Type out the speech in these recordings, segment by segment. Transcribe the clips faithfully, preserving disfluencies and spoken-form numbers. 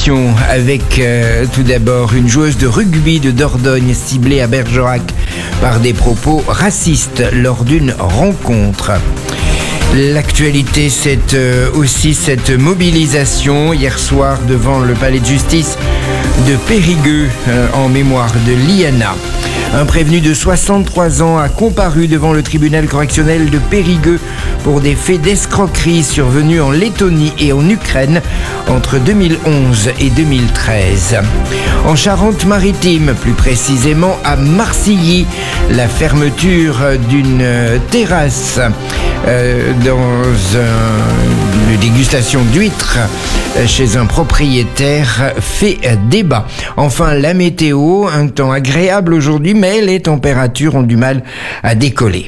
édition avec euh, tout d'abord une joueuse de rugby de Dordogne ciblée à Bergerac par des propos racistes lors d'une rencontre. L'actualité, c'est euh, aussi cette mobilisation hier soir devant le palais de justice de Périgueux euh, en mémoire de Liana. Un prévenu de soixante-trois ans a comparu devant le tribunal correctionnel de Périgueux pour des faits d'escroquerie survenus en Lettonie et en Ukraine entre deux mille onze et deux mille treize. En Charente-Maritime, plus précisément à Marcilly, la fermeture d'une terrasse euh, dans un, une dégustation d'huîtres chez un propriétaire fait débat. Enfin, la météo, un temps agréable aujourd'hui, mais les températures ont du mal à décoller.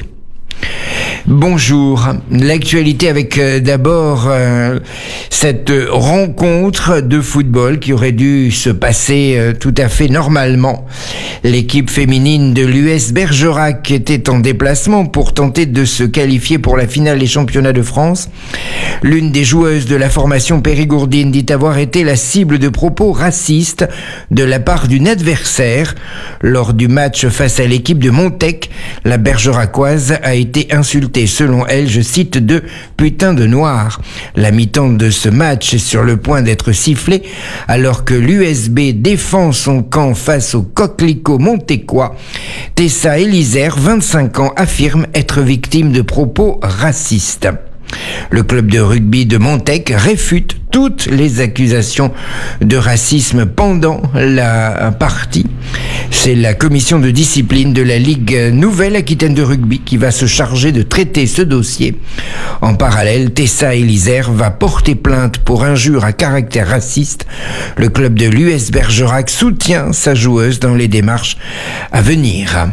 Bonjour, l'actualité avec euh, d'abord euh, cette rencontre de football qui aurait dû se passer euh, tout à fait normalement. L'équipe féminine de l'U S Bergerac était en déplacement pour tenter de se qualifier pour la finale des championnats de France. L'une des joueuses de la formation périgourdine dit avoir été la cible de propos racistes de la part d'une adversaire. Lors du match face à l'équipe de Montec, la Bergeracoise a été insultée. Selon elle, je cite, de putain de noir. La mi-temps de ce match est sur le point d'être sifflée alors que l'U S B défend son camp face au coquelicot montécois. Tessa Elizer, vingt-cinq ans, affirme être victime de propos racistes. Le club de rugby de Montec réfute toutes les accusations de racisme pendant la partie. C'est la commission de discipline de la Ligue Nouvelle-Aquitaine de rugby qui va se charger de traiter ce dossier. En parallèle, Tessa Elizer va porter plainte pour injure à caractère raciste. Le club de l'U S Bergerac soutient sa joueuse dans les démarches à venir.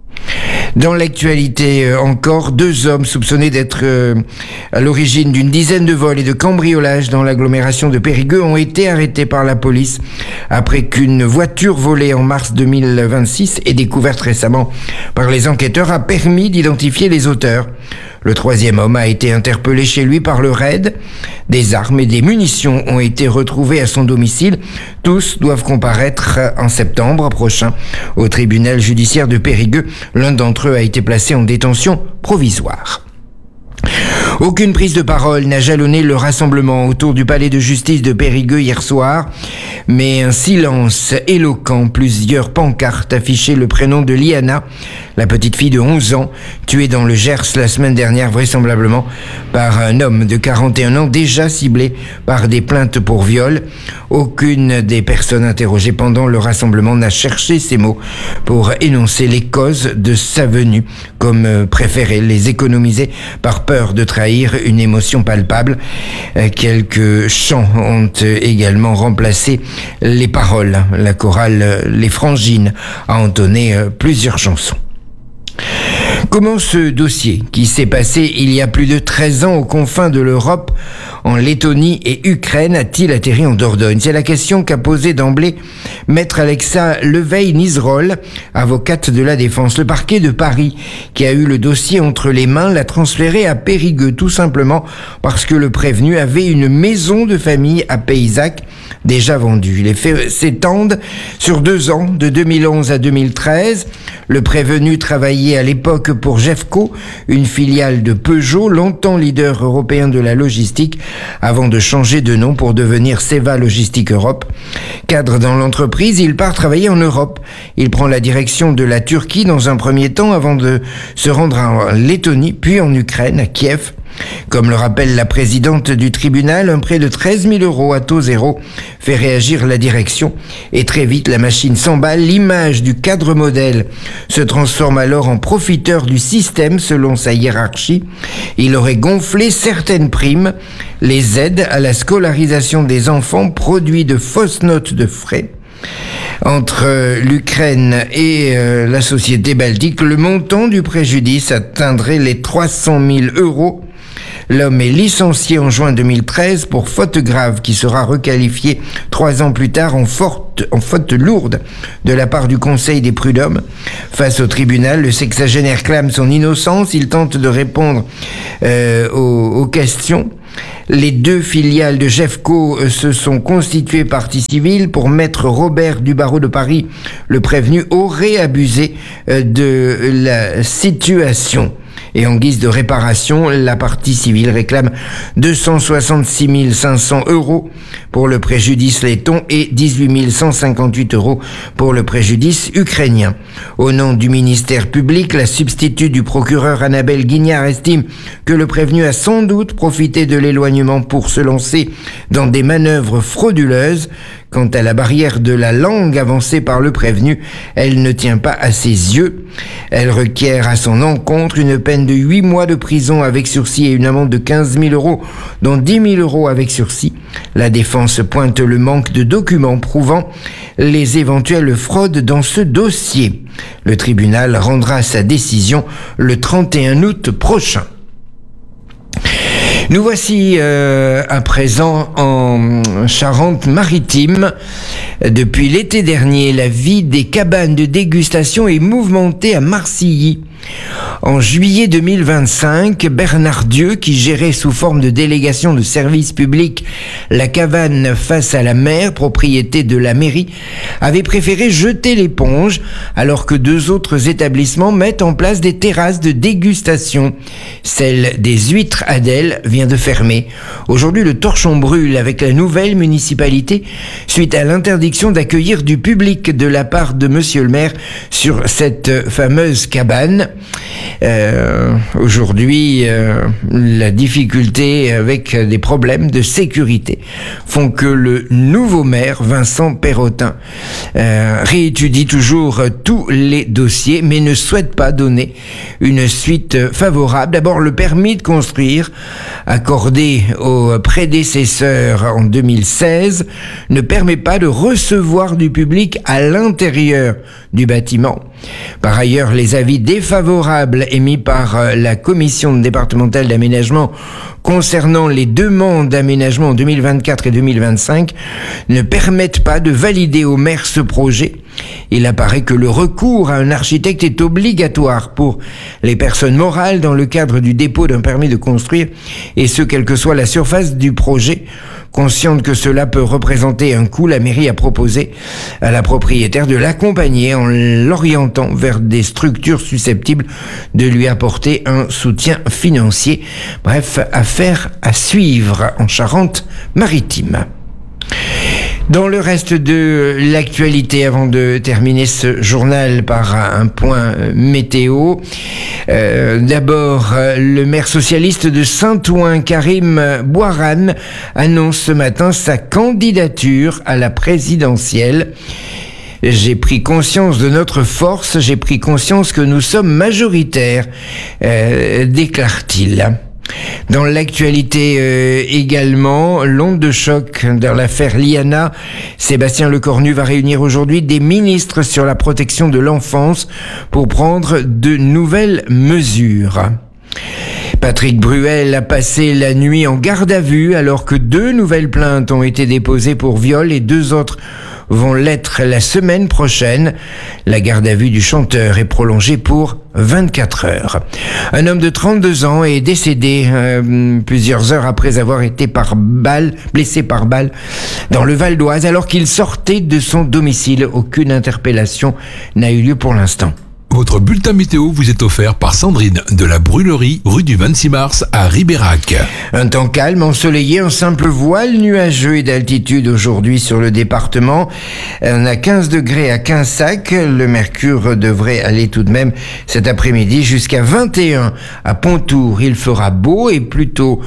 Dans l'actualité encore, deux hommes soupçonnés d'être euh, à l'origine d'une dizaine de vols et de cambriolages dans l'agglomération de Périgueux ont été arrêtés par la police après qu'une voiture volée en mars deux mille vingt-six et découverte récemment par les enquêteurs a permis d'identifier les auteurs. Le troisième homme a été interpellé chez lui par le raid. Des armes et des munitions ont été retrouvées à son domicile. Tous doivent comparaître en septembre prochain au tribunal judiciaire de Périgueux. L'un d'entre eux a été placé en détention provisoire. Aucune prise de parole n'a jalonné le rassemblement autour du palais de justice de Périgueux hier soir, mais un silence éloquent, plusieurs pancartes affichaient le prénom de Liana, la petite fille de onze ans, tuée dans le Gers la semaine dernière vraisemblablement par un homme de quarante et un ans déjà ciblé par des plaintes pour viol. Aucune des personnes interrogées pendant le rassemblement n'a cherché ces mots pour énoncer les causes de sa venue, comme préférer les économiser par peur de trahir une émotion palpable. Quelques chants ont également remplacé les paroles. La chorale Les Frangines a entonné plusieurs chansons. Comment ce dossier, qui s'est passé il y a plus de treize ans aux confins de l'Europe, en Lettonie et Ukraine, a-t-il atterri en Dordogne ? C'est la question qu'a posée d'emblée maître Alexa Leveille-Nizrol, avocate de la défense. Le parquet de Paris, qui a eu le dossier entre les mains, l'a transféré à Périgueux, tout simplement parce que le prévenu avait une maison de famille à Paysac déjà vendue. Les faits s'étendent sur deux ans, de deux mille onze à deux mille treize. Le prévenu travaillait à l'époque pour Jeffco, une filiale de Peugeot, longtemps leader européen de la logistique, avant de changer de nom pour devenir Seva Logistique Europe. Cadre dans l'entreprise, il part travailler en Europe. Il prend la direction de la Turquie dans un premier temps avant de se rendre en Lettonie, puis en Ukraine, à Kiev. Comme le rappelle la présidente du tribunal, un prêt de treize mille euros à taux zéro fait réagir la direction et très vite la machine s'emballe. L'image du cadre modèle se transforme alors en profiteur du système selon sa hiérarchie. Il aurait gonflé certaines primes, les aides à la scolarisation des enfants, produit de fausses notes de frais. Entre l'Ukraine et euh, la société baltique, le montant du préjudice atteindrait les trois cent mille euros. L'homme est licencié en juin deux mille treize pour faute grave qui sera requalifiée trois ans plus tard en, forte, en faute lourde de la part du Conseil des prud'hommes. Face au tribunal, le sexagénaire clame son innocence. Il tente de répondre euh, aux, aux questions. Les deux filiales de Jeffco se sont constituées partie civile pour maître Robert du barreau de Paris. Le prévenu aurait abusé de la situation. Et en guise de réparation, la partie civile réclame deux cent soixante-six mille cinq cents euros pour le préjudice letton et dix-huit mille cent cinquante-huit euros pour le préjudice ukrainien. Au nom du ministère public, la substitut du procureur Annabelle Guignard estime que le prévenu a sans doute profité de l'éloignement pour se lancer dans des manœuvres frauduleuses. Quant à la barrière de la langue avancée par le prévenu, elle ne tient pas à ses yeux. Elle requiert à son encontre une peine de huit mois de prison avec sursis et une amende de quinze mille euros, dont dix mille euros avec sursis. La défense pointe le manque de documents prouvant les éventuelles fraudes dans ce dossier. Le tribunal rendra sa décision le trente et un août prochain. Nous voici euh, à présent en Charente-Maritime. Depuis l'été dernier, la vie des cabanes de dégustation est mouvementée à Marcilly. En juillet deux mille vingt-cinq, Bernard Dieu, qui gérait sous forme de délégation de service public la cabane face à la mer, propriété de la mairie, avait préféré jeter l'éponge alors que deux autres établissements mettent en place des terrasses de dégustation. Celle des Huîtres Adèle vient de fermer. Aujourd'hui, le torchon brûle avec la nouvelle municipalité suite à l'interdiction d'accueillir du public de la part de monsieur le maire sur cette fameuse cabane. Euh, aujourd'hui, euh, la difficulté avec des problèmes de sécurité font que le nouveau maire, Vincent Perrotin, euh, réétudie toujours tous les dossiers, mais ne souhaite pas donner une suite favorable. D'abord, le permis de construire, accordé aux prédécesseurs en deux mille seize, ne permet pas de recevoir du public à l'intérieur du bâtiment. Par ailleurs, les avis défavorables émis par la commission départementale d'aménagement concernant les demandes d'aménagement en deux mille vingt-quatre et deux mille vingt-cinq ne permettent pas de valider au maire ce projet. Il apparaît que le recours à un architecte est obligatoire pour les personnes morales dans le cadre du dépôt d'un permis de construire, et ce, quelle que soit la surface du projet. Consciente que cela peut représenter un coût, la mairie a proposé à la propriétaire de l'accompagner en l'orientant vers des structures susceptibles de lui apporter un soutien financier. Bref, affaire à suivre en Charente-Maritime. Dans le reste de l'actualité, avant de terminer ce journal par un point météo, euh, d'abord, le maire socialiste de Saint-Ouen, Karim Bouarane, annonce ce matin sa candidature à la présidentielle. J'ai pris conscience de notre force, j'ai pris conscience que nous sommes majoritaires, euh, déclare-t-il. Dans l'actualité euh, également, l'onde de choc dans l'affaire Liana. Sébastien Lecornu va réunir aujourd'hui des ministres sur la protection de l'enfance pour prendre de nouvelles mesures. Patrick Bruel a passé la nuit en garde à vue alors que deux nouvelles plaintes ont été déposées pour viol et deux autres vont l'être la semaine prochaine. La garde à vue du chanteur est prolongée pour vingt-quatre heures. Un homme de trente-deux ans est décédé euh, plusieurs heures après avoir été par balle, blessé par balle dans le Val d'Oise alors qu'il sortait de son domicile. Aucune interpellation n'a eu lieu pour l'instant. Votre bulletin météo vous est offert par Sandrine de la Brûlerie, rue du vingt-six mars à Ribérac. Un temps calme, ensoleillé, un simple voile nuageux et d'altitude aujourd'hui sur le département. On a quinze degrés à Quinsac. Le mercure devrait aller tout de même cet après-midi jusqu'à vingt et un à Pontour. Il fera beau et plutôt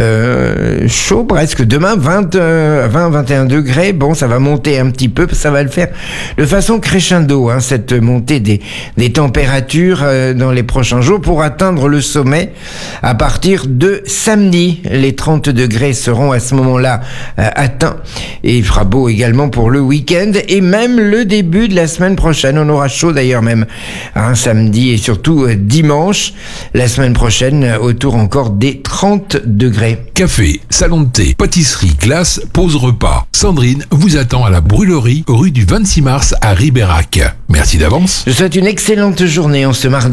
euh, chaud presque. Demain, vingt, vingt, vingt et un degrés. Bon, ça va monter un petit peu, ça va le faire de façon crescendo, hein, cette montée des, des températures euh, dans les prochains jours pour atteindre le sommet à partir de samedi. Les trente degrés seront à ce moment-là euh, atteints et il fera beau également pour le week-end et même le début de la semaine prochaine. On aura chaud d'ailleurs même un hein, samedi et surtout euh, dimanche. La semaine prochaine, euh, autour encore des trente degrés. Café, salon de thé, pâtisserie, glace, pause repas. Sandrine vous attend à la Brûlerie, rue du vingt-six mars à Ribérac. Merci d'avance. Je vous souhaite une excellente journée en ce mardi.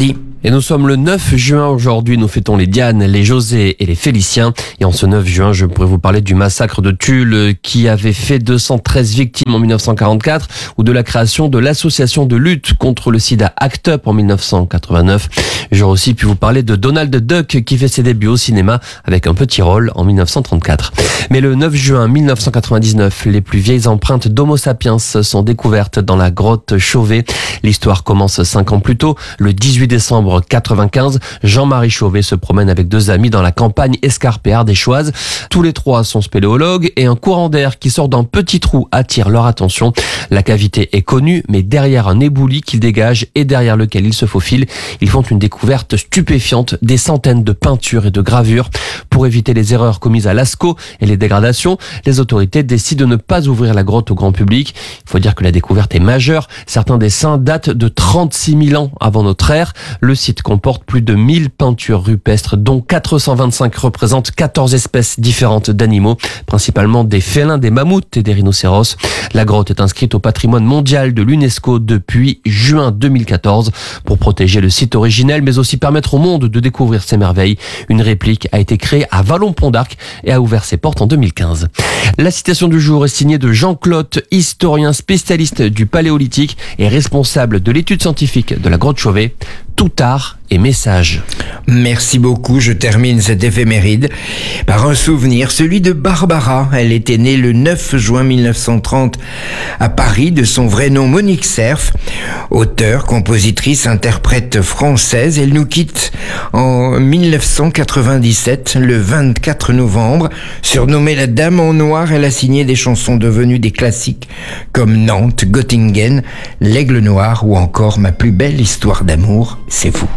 Et nous sommes le neuf juin aujourd'hui, nous fêtons les Diane, les José et les Féliciens. Et en ce neuf juin, je pourrais vous parler du massacre de Tulle qui avait fait deux cent treize victimes en mille neuf cent quarante-quatre ou de la création de l'association de lutte contre le sida ACT UP en mille neuf cent quatre-vingt-neuf. J'aurais aussi pu vous parler de Donald Duck qui fait ses débuts au cinéma avec un petit rôle en mille neuf cent trente-quatre. Mais le neuf juin mille neuf cent quatre-vingt-dix-neuf, les plus vieilles empreintes d'Homo sapiens sont découvertes dans la grotte Chauvet. L'histoire commence cinq ans plus tôt, le dix-huit décembre quatre-vingt-quinze, Jean-Marie Chauvet se promène avec deux amis dans la campagne escarpée ardéchoise. Tous les trois sont spéléologues et un courant d'air qui sort d'un petit trou attire leur attention. La cavité est connue, mais derrière un éboulis qu'ils dégagent et derrière lequel ils se faufilent, ils font une découverte stupéfiante, des centaines de peintures et de gravures. Pour éviter les erreurs commises à Lascaux et les dégradations, les autorités décident de ne pas ouvrir la grotte au grand public. Il faut dire que la découverte est majeure. Certains dessins datent de trente-six mille ans avant notre ère. Le site comporte plus de mille peintures rupestres, dont quatre cent vingt-cinq représentent quatorze espèces différentes d'animaux, principalement des félins, des mammouths et des rhinocéros. La grotte est inscrite au patrimoine mondial de l'UNESCO depuis juin deux mille quatorze. Pour protéger le site originel, mais aussi permettre au monde de découvrir ses merveilles, une réplique a été créée à Vallon-Pont d'Arc et a ouvert ses portes en deux mille quinze. La citation du jour est signée de Jean Clotte, historien spécialiste du paléolithique et responsable de l'étude scientifique de la grotte Chauvet. Tout art et message. Merci beaucoup. Je termine cette éphéméride par un souvenir, celui de Barbara. Elle était née le neuf juin mille neuf cent trente à Paris, de son vrai nom Monique Cerf. Auteure, compositrice, interprète française. Elle nous quitte en mille neuf cent quatre-vingt-dix-sept, le vingt-quatre novembre. Surnommée la Dame en Noir, elle a signé des chansons devenues des classiques comme Nantes, Göttingen, L'Aigle Noir ou encore Ma plus belle histoire d'amour, c'est vous.